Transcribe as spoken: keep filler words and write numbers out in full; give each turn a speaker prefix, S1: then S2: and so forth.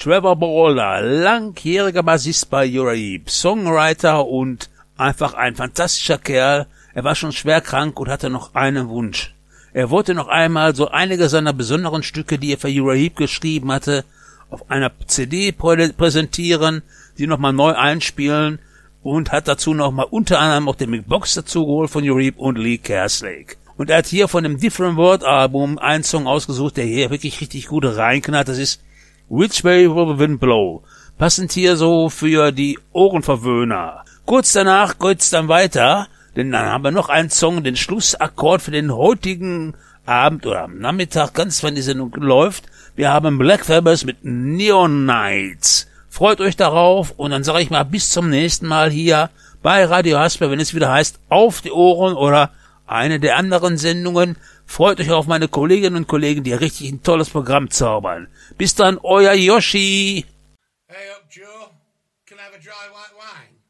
S1: Trevor Balder, langjähriger Bassist bei Uriah, Songwriter und einfach ein fantastischer Kerl. Er war schon schwer krank und hatte noch einen Wunsch. Er wollte noch einmal so einige seiner besonderen Stücke, die er für Uriah geschrieben hatte, auf einer C D prä- präsentieren, die nochmal neu einspielen und hat dazu nochmal unter anderem auch den Mick Box dazu geholt von Uriah und Lee Kerslake. Und er hat hier von dem Different World Album einen Song ausgesucht, der hier wirklich richtig gut reinknallt. Das ist Which Way Will the Wind Blow? Passend hier so für die Ohrenverwöhner. Kurz danach geht's dann weiter, denn dann haben wir noch einen Song, den Schlussakkord für den heutigen Abend oder am Nachmittag, ganz wenn die Sendung läuft. Wir haben Black Sabbath mit Neon Nights. Freut euch darauf und dann sage ich mal bis zum nächsten Mal hier bei Radio Hasper, wenn es wieder heißt Auf die Ohren oder eine der anderen Sendungen. Freut euch auf meine Kolleginnen und Kollegen, die richtig ein tolles Programm zaubern. Bis dann, euer Yoshi.
S2: Hey up, Joe. Can I have a dry white wine?